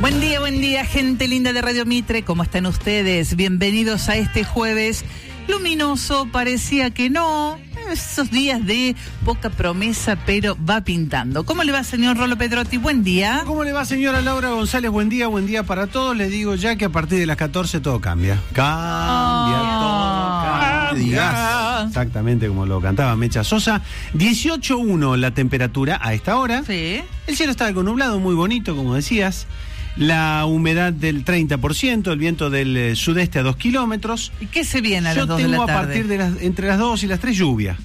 Buen día, gente linda de Radio Mitre. ¿Cómo están ustedes? Bienvenidos a este jueves luminoso. Parecía que no. Esos días de poca promesa, pero va pintando. ¿Cómo le va, señor Rolo Pedrotti? Buen día. ¿Cómo le va, señora Laura González? Buen día para todos. Les digo ya que a partir de las 14 todo cambia. Todo cambia. Exactamente como lo cantaba Mecha Sosa. 18.1 la temperatura a esta hora. Sí. El cielo está algo nublado, muy bonito, como decías. La humedad del 30%, el viento del sudeste a 2 kilómetros. ¿Y qué se viene a las 2 de Yo la tengo tarde? a partir de entre las 2 y las 3 lluvia,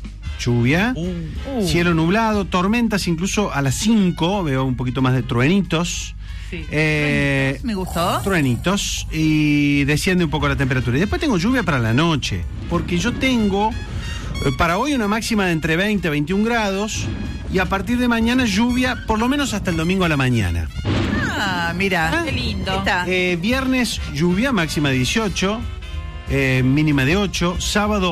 cielo nublado, tormentas incluso a las 5, veo un poquito más de truenitos. Sí. Truenitos, me gustó. Truenitos, y desciende un poco la temperatura. Y después tengo lluvia para la noche, porque yo tengo para hoy una máxima de entre 20 y 21 grados, y a partir de mañana lluvia, por lo menos hasta el domingo a la mañana. Ah, mira, qué lindo. Viernes lluvia, máxima 18, mínima de 8. Sábado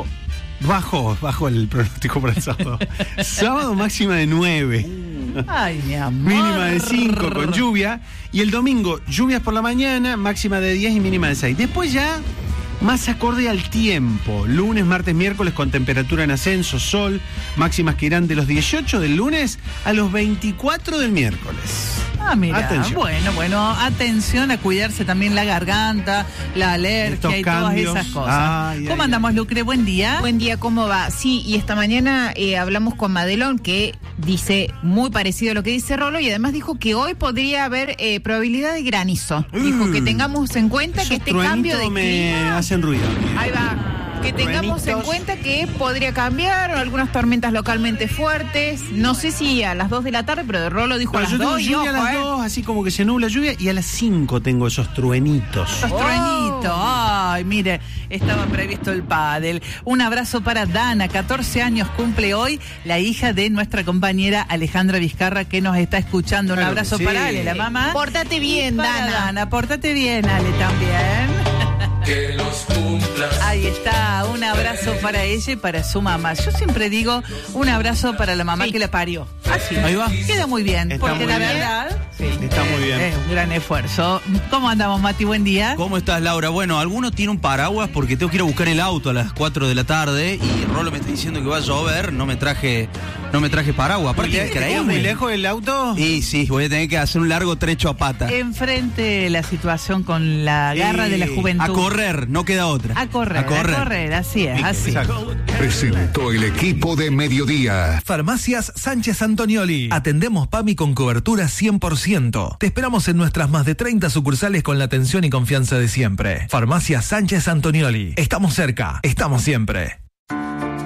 bajo el pronóstico para el sábado. Sábado máxima de 9. Ay, mi amor. Mínima de 5 con lluvia. Y el domingo lluvias por la mañana, máxima de 10 y mínima de 6. Después ya más acorde al tiempo. Lunes, martes, miércoles con temperatura en ascenso, sol, máximas que irán de los 18 del lunes a los 24 del miércoles. Ah, mira, atención. Bueno, atención a cuidarse también la garganta, la alergia estos y cambios. todas esas cosas. ¿Cómo andamos, Lucre? Buen día. Buen día, ¿cómo va? Sí, y esta mañana hablamos con Madelón, que dice muy parecido a lo que dice Rolo, y además dijo que hoy podría haber probabilidad de granizo. Dijo que tengamos en cuenta que este cambio de me clima... hacen ruido. Ahí va. Que tengamos en cuenta que podría cambiar, o algunas tormentas localmente fuertes. No sé si a las 2 de la tarde, pero Rolo dijo a las yo 2. tengo lluvia a las 2, así como que se nubla lluvia, y a las 5 tengo esos truenitos. Esos truenitos. Ay, mire, estaba previsto el pádel. Un abrazo para Dana, 14 años cumple hoy, la hija de nuestra compañera Alejandra Vizcarra, que nos está escuchando. Un abrazo para Ale, la mamá. Pórtate bien, Dana. Pórtate bien, Ale, también. Que los cumplas. Ahí está, un abrazo para ella y para su mamá. Yo siempre digo un abrazo para la mamá que la parió. Así. Ahí va. Queda muy bien, Está porque muy la bien. verdad Está muy bien. es un gran esfuerzo. ¿Cómo andamos, Mati? Buen día. ¿Cómo estás, Laura? Bueno, algunos tienen un paraguas porque tengo que ir a buscar el auto a las 4 de la tarde y Rolo me está diciendo que va a llover, no me traje paraguas. Aparte, ¿Crees muy lejos el auto? Y sí, voy a tener que hacer un largo trecho a pata. Enfrente la situación con la garra de la juventud. A correr, no queda otra. A correr, así es, así. Presentó el equipo de Mediodía. Farmacias Sánchez Antonioli. Atendemos PAMI con cobertura 100%. Te esperamos en nuestras más de 30 sucursales con la atención y confianza de siempre. Farmacias Sánchez Antonioli. Estamos cerca, estamos siempre.